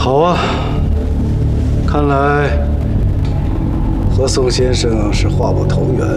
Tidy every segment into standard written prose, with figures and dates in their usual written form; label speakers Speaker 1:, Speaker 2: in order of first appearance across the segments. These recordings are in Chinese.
Speaker 1: 好啊，看来和宋先生是话不投缘。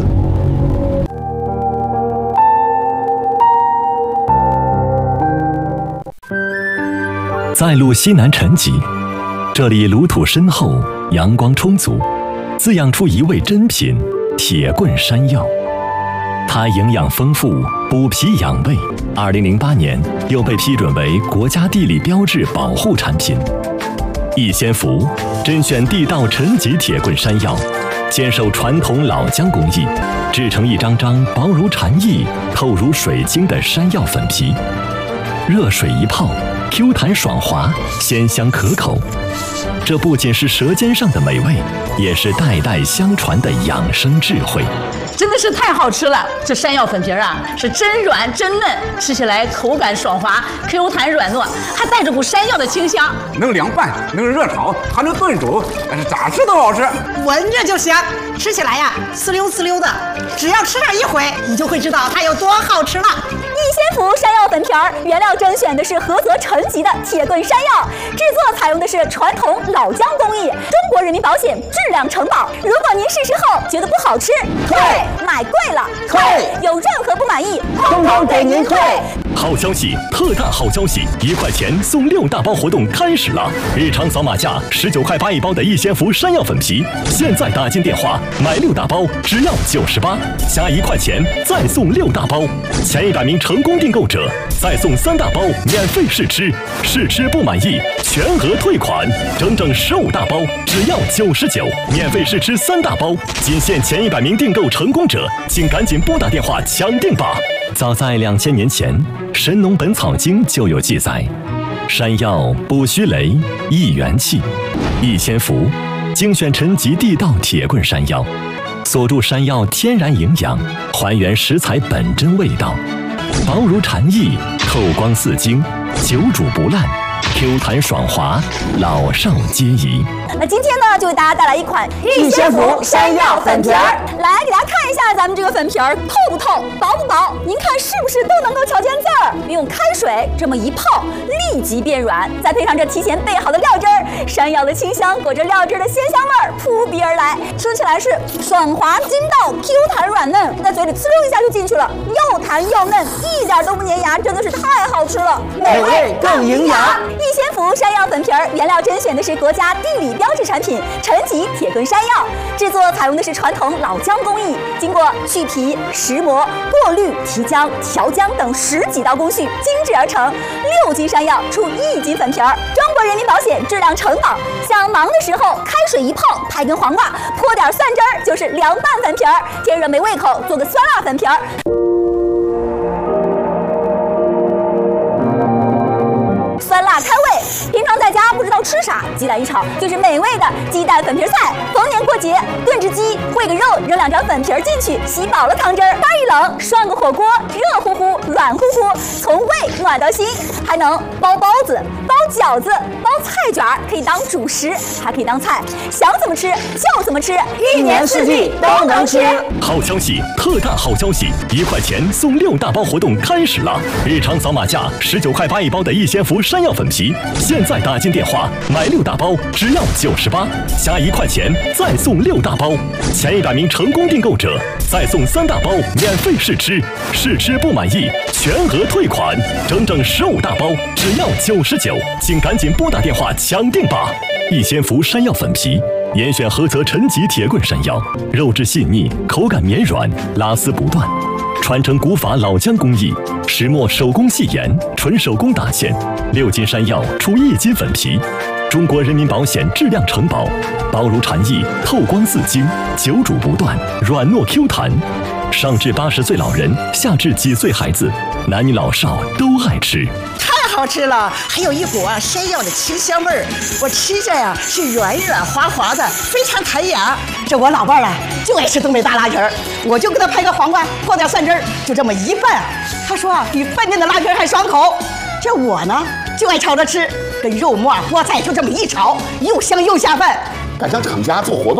Speaker 2: 在路西南陈集，这里炉土深厚，阳光充足，滋养出一味珍品——铁棍山药。它营养丰富，补脾养胃。2008年又被批准为国家地理标志保护产品。逸仙福甄选地道陈集铁棍山药，坚守传统老姜工艺，制成一张张薄如蝉翼、透如水晶的山药粉皮，热水一泡，Q 弹爽滑，鲜香可口。这不仅是舌尖上的美味，也是代代相传的养生智慧。
Speaker 3: 真的是太好吃了！这山药粉皮啊，是真软真嫩，吃起来口感爽滑、Q 弹软糯，还带着股山药的清香。
Speaker 4: 能凉拌，能热炒，还能炖煮，咋吃都好吃。
Speaker 5: 闻着就香，吃起来呀，呲溜呲溜的。只要吃上一回，你就会知道它有多好吃了。
Speaker 6: 逸仙福山药粉皮儿原料甄选的是菏泽陈集的铁棍山药，制作采用的是传统老姜工艺，中国人民保险质量承保。如果您试吃后觉得不好吃，退；买贵了，退；有任何不满意，通通给您退。
Speaker 2: 好消息，特大好消息！1块钱送6大包活动开始了！日常扫码价19块8一包的逸仙福山药粉皮，现在打进电话买6大包只要98，加1块钱再送6大包，前100名成功订购者再送3大包免费试吃，试吃不满意全额退款，整整15大包只要99，免费试吃3大包，仅限前100名订购成功者，请赶紧拨打电话抢订吧！早在2000年前，《神农本草经》就有记载：山药补虚雷，益元气。逸仙福精选陈集地道铁棍山药，锁住山药天然营养，还原食材本真味道，薄如蝉翼，透光似晶，久煮不烂，Q 弹爽滑，老少皆宜。
Speaker 6: 那今天呢，就为大家带来一款
Speaker 5: 逸仙福山药粉皮儿。
Speaker 6: 来给大家看一下咱们这个粉皮儿透不透、薄不薄，您看是不是都能够瞧见字儿？用开水这么一泡，立即变软，再配上这提前备好的料汁儿，山药的清香裹着料汁的鲜香味儿扑鼻而来，吃起来是爽滑筋道、Q 弹软嫩，在嘴里呲溜一下就进去了，又弹又嫩，一点都不粘牙，真的是太好吃了，
Speaker 5: 美味更营养。
Speaker 6: 逸仙福山药粉皮儿原料甄选的是国家地理标志产品陈集铁棍山药，制作采用的是传统老姜工艺，经过去皮、石磨、过滤、提浆、调浆等10几道工序精制而成，6斤山药出1斤粉皮儿，中国人民保险质量承保。想忙的时候，开水一泡，拍根黄瓜，泼点蒜汁儿，就是凉拌粉皮儿。天热没胃口，做个酸辣粉皮儿。酸辣开胃，平常在家不知道吃啥，鸡蛋一炒就是美味的鸡蛋粉皮菜。逢年过节炖只鸡，烩个肉，扔2张粉皮进去，吸饱了汤汁儿，天一冷涮个火锅，热乎乎、软乎乎，从胃暖到心。还能包包子、包饺子、包菜卷，可以当主食，还可以当菜，想怎么吃就怎么吃，1年4季都能吃。
Speaker 2: 好消息，特大好消息！1块钱送6大包活动开始了！日常扫码价19块8一包的逸仙福山药粉皮，现在打进电话买6大包只要98，加1块钱再送6大包，前100名成功订购者再送3大包免费试吃，试吃不满意全额退款，整整15大包只要99，请赶紧拨打电话抢订吧！逸仙福山药粉皮严选菏泽陈集铁棍山药，肉质细腻，口感绵软，拉丝不断，传承古法老姜工艺，石磨手工细研，纯手工打芡，6斤山药出1斤粉皮，中国人民保险质量承保，薄如蝉翼，透光似晶，久煮不断，软糯 Q 弹，上至80岁老人，下至几岁孩子，男女老少都爱吃。
Speaker 5: 太好吃了，还有一股山药的清香味儿，我吃着呀是软软滑滑的，非常弹牙。这我老伴儿啊就爱吃东北大拉皮儿，我就给他拍个黄瓜，泼点蒜汁儿，就这么一拌，他说比饭店的拉皮儿还爽口。这我呢就爱炒着吃，跟肉末、菠菜就这么一炒，又香又下饭。
Speaker 7: 赶上厂家做活动，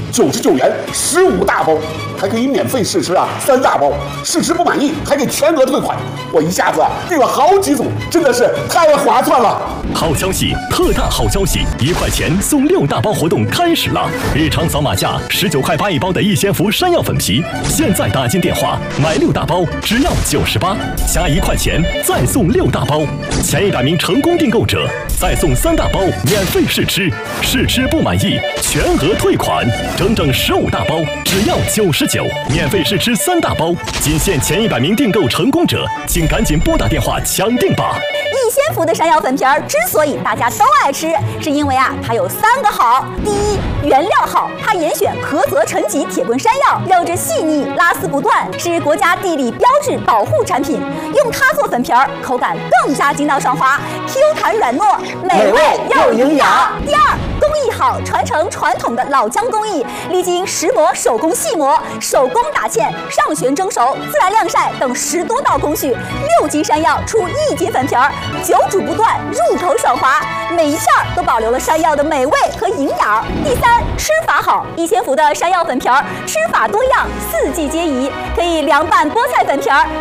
Speaker 7: 99元15大包，还可以免费试吃3大包，试吃不满意还给全额退款。我一下子订了好几组，真的是太划算了。
Speaker 2: 好消息，特大好消息！1块钱送6大包活动开始了！日常扫码价19块8一包的一仙福山药粉皮，现在打进电话买6大包只要98，加1块钱再送6大包，前100名成功订购者再送3大包免费试吃，试吃不满意全额退款，整整15大包只要99，免费试吃3大包，仅限前100名订购成功者，请赶紧拨打电话抢订吧！
Speaker 6: 一仙福的山药粉皮儿之所以大家都爱吃，是因为它有3个好。第一，原料好，它严选菏泽陈皮铁棍山药，肉质细腻，拉丝不断，是国家地理标志保护产品。用它做粉皮儿，口感更加筋道爽滑 ，Q 弹软糯，美味又营养。第二，工艺好，传承传统的老姜工艺，历经石磨、手工细磨、手工打芡、上旋蒸熟、自然晾晒等10多道工序，6斤山药出1斤粉皮儿，久煮不断，入口爽滑，每一片都保留了山药的美味和营养。第三，吃法好，一仙福的山药粉皮儿吃法多样，4季皆宜，可以凉拌菠菜粉皮儿。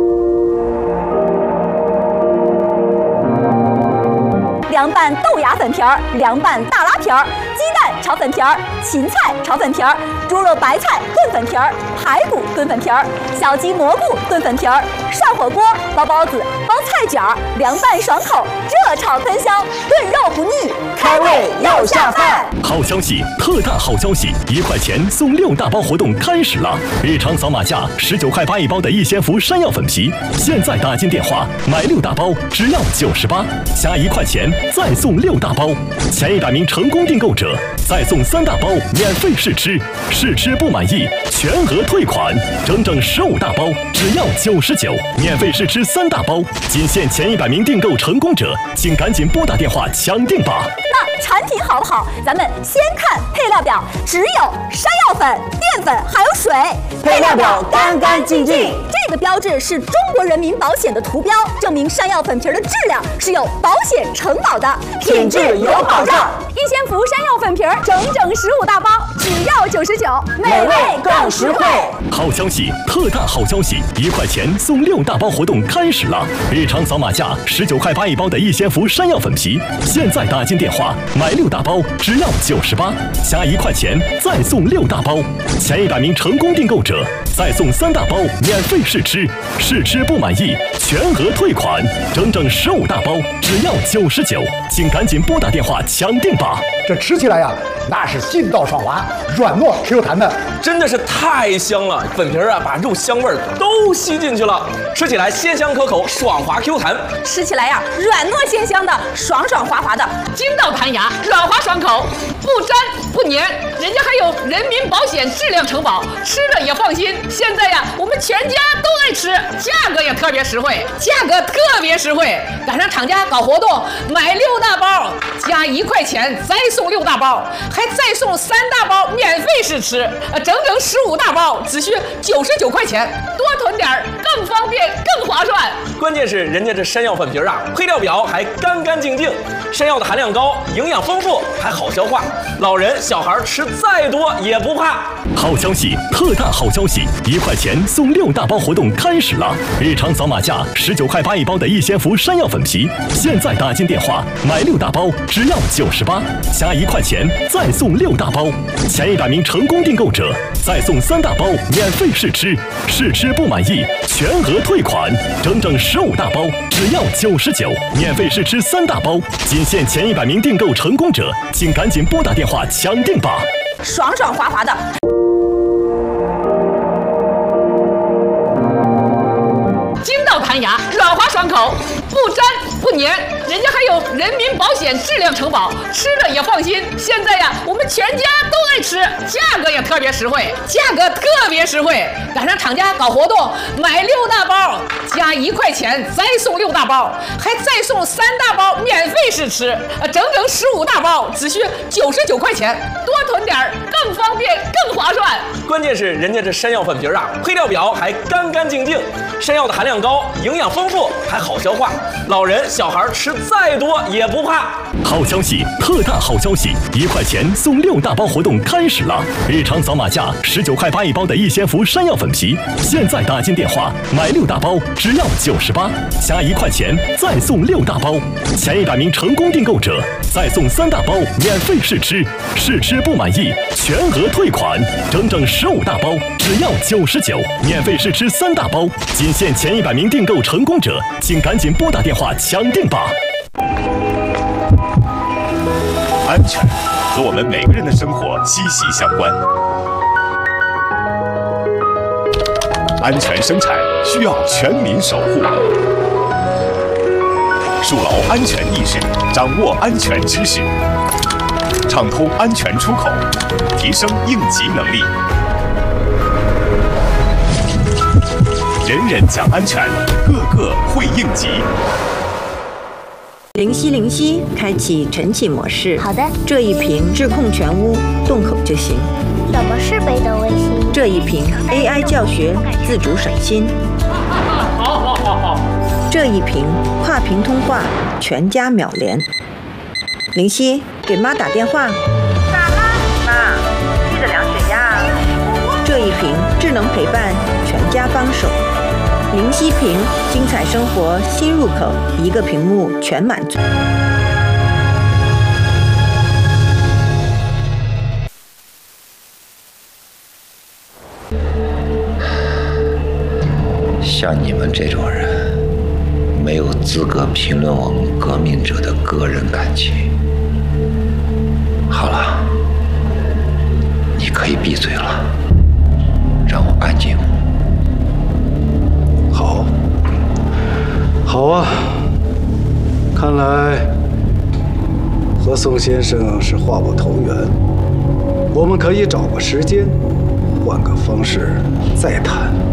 Speaker 6: 凉拌豆芽粉皮儿，凉拌大拉皮儿，鸡蛋炒粉皮儿，芹菜炒粉皮儿，猪肉白菜炖粉皮儿，排骨炖粉皮儿，小鸡蘑菇炖粉皮儿，涮火锅、包包子、包菜卷儿，凉拌爽口，热炒喷香，炖肉不腻，开胃又下饭。
Speaker 2: 好消息，特大好消息！1块钱送6大包活动开始了！日常扫码价19块8一包的一仙福山药粉皮，现在打进电话买6大包只要98，加1块钱再送6大包，前100名成功订购者再送3大包免费试吃，试吃不满意全额退款，整整15大包只要99，免费试吃3大包，仅限前100名订购成功者，请赶紧拨打电话抢订吧！
Speaker 6: 那产品好不好？咱们先看配料表，只有山药粉、淀粉还有水，
Speaker 5: 配料表干干净净。
Speaker 6: 这个标志是中国人民保险的图标，证明山药粉皮的质量是有保险承保的，
Speaker 5: 品质有保障。
Speaker 6: 一仙福山药粉皮儿整整15大包，只要99，
Speaker 5: 美味更实惠。
Speaker 2: 好消息，特大好消息！1块钱送6大包活动开始了！日常扫码价19块8一包的一仙福山药粉皮，现在打进电话买6大包只要98，加1块钱再送6大包，前100名成功订购者再送3大包免费试吃，试吃不满意全额退款，整整15大包只要99，请赶紧拨打电话抢订吧！
Speaker 8: 这吃起来呀，那是劲道爽滑，软糯 Q 弹的，
Speaker 9: 真的是太香了！粉皮儿把肉香味儿都吸进去了，吃起来鲜香可口，爽滑 Q 弹。
Speaker 3: 吃起来软糯鲜香的，爽爽滑滑的，筋道弹牙，软滑爽口，不粘不粘。人家还有人民保险质量承保，吃了也放心。现在我们全家都爱吃，价格也特别实惠，赶上厂家搞活动，买6大包加1块钱再送6大包，还再送3大包免费试吃，整整15大包只需99块钱，多囤点更方便更划算。
Speaker 9: 关键是人家这山药粉皮儿配料表还干干净净，山药的含量高，营养丰富，还好消化，老人小孩吃再多也不怕。
Speaker 2: 好消息，特大好消息！1块钱送6大包活动开始了！日常扫码价19块8一包的一仙福山药粉皮，现在打进电话买6大包只要98，加1块钱再送6大包，前100名成功订购者再送3大包免费试吃，试吃不满意全额退款，整整15大包只要99，免费试吃3大包，仅限前100名订购成功者，请赶紧拨打电话抢订吧！
Speaker 3: 爽爽滑滑的，筋道弹牙，软滑爽口，不粘不粘。人家还有人民保险质量承保，吃了也放心。现在我们全家都爱吃，价格也特别实惠，赶上厂家搞活动，买6大包加1块钱再送6大包，还再送3大包免费试吃，整整15大包只需99块钱，多囤点更方便更划算。
Speaker 9: 关键是人家这山药粉皮儿配料表还干干净净，山药的含量高，营养丰富，还好消化，老人小孩吃再多也不怕。
Speaker 2: 好消息，特大好消息！1块钱送6大包活动开始了！日常扫码价19块8一包的逸仙福山药粉皮，现在打进电话买6大包只要98，加1块钱再送6大包，前100名成功订购者再送3大包免费试吃，试吃不满意全额退款，整整15大包只要99，免费试吃3大包，仅限前100名订购成功者，请赶紧拨打电话抢订吧！
Speaker 10: 安全和我们每个人的生活息息相关。安全生产需要全民守护，树牢安全意识，掌握安全知识，畅通安全出口，提升应急能力。人人讲安全，个个会应急。
Speaker 11: 灵犀，开启晨起模式。
Speaker 12: 好的。
Speaker 11: 这一瓶智控全屋，动口就行。
Speaker 12: 什么是北斗卫星？
Speaker 11: 这一瓶 AI 教学，自主省心。
Speaker 3: 好。
Speaker 11: 这一瓶跨屏通话，全家秒连。灵犀，给妈打电话。
Speaker 13: 咋啦，妈？记得量血压。
Speaker 11: 这一瓶智能陪伴，全家帮手。灵犀屏，精彩生活新入口，一个屏幕全满足。
Speaker 14: 像你们这种人，没有资格评论我们革命者的个人感情。好了，你可以闭嘴了，让我安静。
Speaker 1: 好啊，看来和宋先生是话不投缘，我们可以找个时间，换个方式再谈。